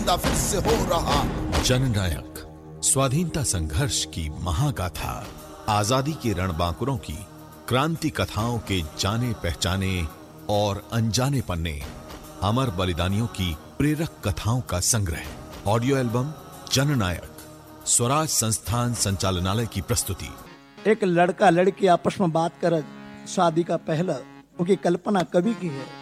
पैदा फिर से हो रहा। जननायक स्वाधीनता संघर्ष की महागाथा, आजादी के रणबांकुरों की क्रांति कथाओं के जाने पहचाने और अनजाने पन्ने, अमर बलिदानियों की प्रेरक कथाओं का संग्रह। ऑडियो एल्बम जननायक, स्वराज संस्थान संचालनालय की प्रस्तुति। एक लड़का लड़की आपस में बात कर शादी का पहला, उनकी कल्पना कवि की है।